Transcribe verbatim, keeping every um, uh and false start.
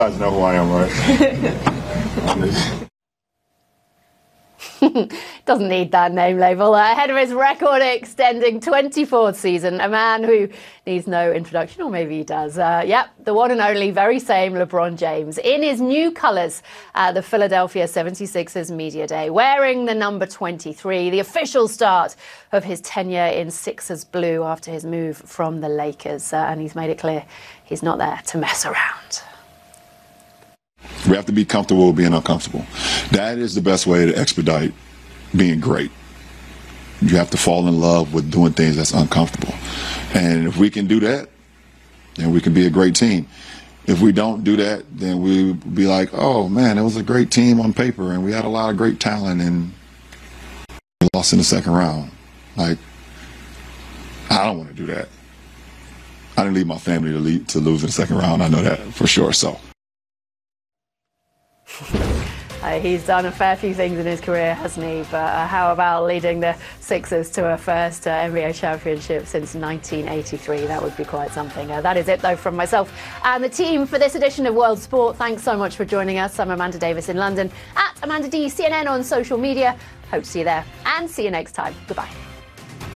guys know who I am, right? Doesn't need that name label. Uh, ahead of his record-extending twenty-fourth season, a man who needs no introduction, or maybe he does. Uh, yep, the one and only, very same LeBron James, in his new colours at the Philadelphia seventy-sixers Media Day, wearing the number twenty-three, the official start of his tenure in Sixers blue after his move from the Lakers. Uh, and he's made it clear he's not there to mess around. We have to be comfortable with being uncomfortable. That is the best way to expedite being great. You have to fall in love with doing things that's uncomfortable. And if we can do that, then we can be a great team. If we don't do that, then we'll be like, oh, man, it was a great team on paper, and we had a lot of great talent, and we lost in the second round. Like, I don't want to do that. I didn't leave my family to, lead, to lose in the second round. I know that for sure, so. Uh, he's done a fair few things in his career, hasn't he? But uh, how about leading the Sixers to a first uh, N B A championship since nineteen eighty-three? That would be quite something. Uh, that is it, though, from myself and the team for this edition of World Sport. Thanks so much for joining us. I'm Amanda Davis in London, at Amanda D C N N on social media. Hope to see you there, and see you next time. Goodbye.